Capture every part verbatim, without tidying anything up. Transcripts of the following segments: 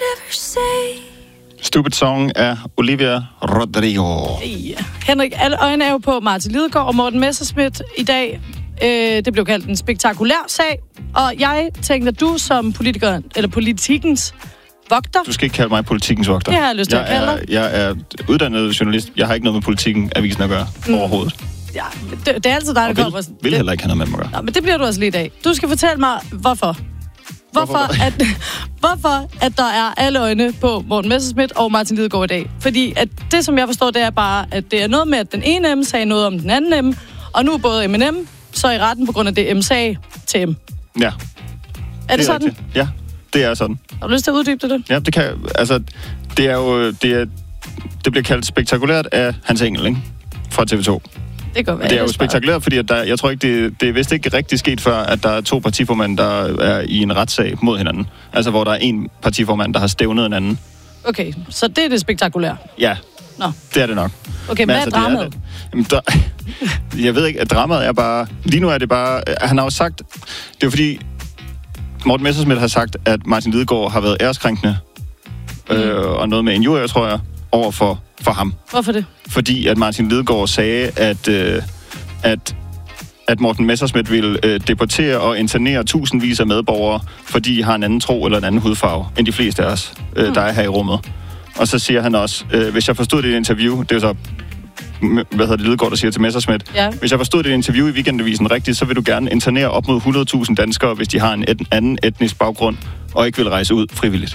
ever say? Stupid Song af Olivia Rodrigo. Ja. Henrik, alle øjne er jo på Martin Lidegaard og Morten Messerschmidt i dag. Øh, det blev kaldt en spektakulær sag. Og jeg tænkte, at du som politiker, eller politikens vogter... Du skal ikke kalde mig politikens vogter. Det har jeg lyst til at kalde dig. Jeg er uddannet journalist. Jeg har ikke noget med politikken avisen at gøre mm. overhovedet. Ja, det, det er altid dig, der vil, kommer... vil heller ikke have noget med mig at gøre. Nå, men det bliver du også lige i dag. Du skal fortælle mig, hvorfor. Hvorfor, hvorfor? At, hvorfor at der er alle øjne på Morten Messerschmidt og Martin Lidegaard i dag. Fordi at det, som jeg forstår, det er bare, at det er noget med, at den ene M sagde noget om den anden M, og nu er både M og M så i retten på grund af det, M sagde til M. Ja. Er det, det er sådan? Rigtigt. Ja, det er sådan. Har du lyst til at uddybe det? Ja, det kan altså, det er jo, det, er, det bliver kaldt spektakulært af Hans Engel, ikke? Fra T V to. Det går være. Det er jo spektakulært, fordi at der, jeg tror ikke, det, det er vist ikke rigtig sket før, at der er to partiformænd, der er i en retssag mod hinanden. Altså, hvor der er en partiformand, der har stævnet en anden. Okay, så det er det spektakulære? Ja, Nå. Det er det nok. Okay, men hvad altså, er dramaet? Det er det. Jamen, der, jeg ved ikke, at dramaet er bare... Lige nu er det bare... Han har jo sagt... Det er jo fordi... Morten Messerschmidt har sagt, at Martin Lidegaard har været æreskrænkende. Mm. Øh, og noget med injurier, tror jeg, over for, for ham. Hvorfor det? Fordi at Martin Lidegaard sagde, at, øh, at, at Morten Messerschmidt ville øh, deportere og internere tusindvis af medborgere, fordi de har en anden tro eller en anden hudfarve, end de fleste af os, øh, mm. der er her i rummet. Og så siger han også, øh, hvis jeg forstod det i et interview, det er jo så, hvad hedder det, Lidegaard, der siger til Messerschmidt, ja. Hvis jeg forstod det i et interview i Weekendavisen rigtigt, så vil du gerne internere op mod hundrede tusind danskere, hvis de har en et, anden etnisk baggrund, og ikke vil rejse ud frivilligt.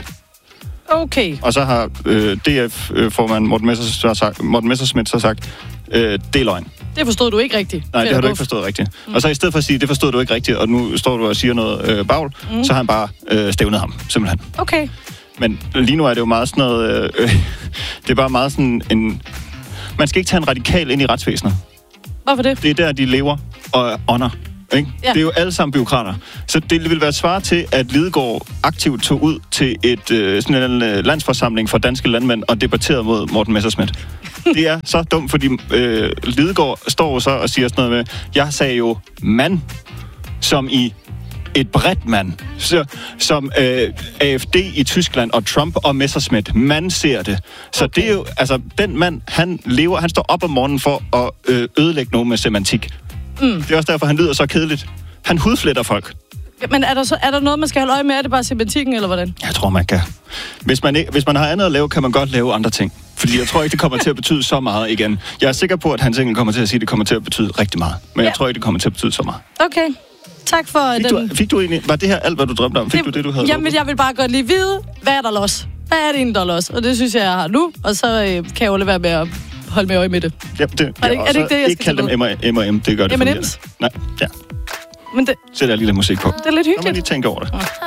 Okay. Og så har øh, D F-formand Morten Messerschmidt, sagt, Morten Messerschmidt så sagt, øh, det er løgn. Det forstod du ikke rigtigt. Nej, det har du ikke forstået rigtigt. Mm. Og så i stedet for at sige, det forstod du ikke rigtigt, og nu står du og siger noget øh, bagl, mm. så har han bare øh, stævnet ham, simpelthen. Okay. Men lige nu er det jo meget sådan noget... Øh, det er bare meget sådan en... Man skal ikke tage en radikal ind i retsvæsenet. Hvorfor det? Det er der, de lever og ånder. Ikke? Ja. Det er jo alle sammen bureaukrater. Så det vil være svar til, at Lidegaard aktivt tog ud til et, øh, sådan en øh, landsforsamling for danske landmænd og debatterede mod Morten Messerschmidt. Det er så dumt, fordi øh, Lidegaard står så og siger sådan noget med, jeg sagde jo mand, som i et bredt mand, så, som øh, A F D i Tyskland og Trump og Messerschmidt. Man ser det. Så okay. Det er jo, altså, den mand, han lever, han står op om morgenen for at øh, ødelægge noget med semantik. Mm. Det er også derfor, han lyder så kedeligt. Han hudfletter folk. Men er der, så, er der noget, man skal holde øje med? Er det bare semantikken, eller hvordan? Jeg tror, man kan. Hvis man, ikke, hvis man har andet at lave, kan man godt lave andre ting. Fordi jeg tror ikke, det kommer til at betyde så meget igen. Jeg er sikker på, at Hans Engel kommer til at sige, at det kommer til at betyde rigtig meget. Men ja. Jeg tror ikke, det kommer til at betyde så meget. Okay. Tak for fik den... Du, fik du egentlig... Var det her alt, hvad du drømte om? Fik det, du det, du havde Jamen, jeg vil bare godt lige vide, hvad er der los? Hvad er det egentlig, der er los? Og det synes jeg, jeg har nu. Og så øh, kan jeg jo lade være med at holde med øje med det. Ja, det... Er det, ja, er det ikke det, jeg ikke kalde dem M og M, det gør det M og M's? Nej, ja. Men det... Sæt jeg lige lidt musik på. Det er lidt hyggeligt. Nå, man lige tænke over det. Ja.